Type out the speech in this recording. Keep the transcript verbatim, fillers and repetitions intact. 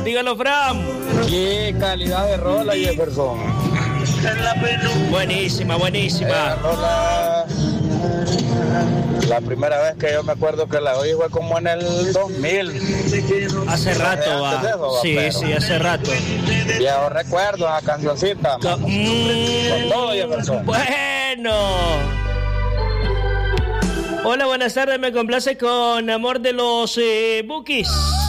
Dígalo, Fran. Qué calidad de rola, Jefferson. Buenísima, buenísima. La rola, la primera vez que yo me acuerdo que la oí fue como en el dos mil. Hace rato, va. Eso, va, sí, pero. sí, hace rato. Yo recuerdo a cancioncita. Co- mm, Con todo, Jefferson. Bueno. Hola, buenas tardes. Me complace con Amor de los eh, Bukis.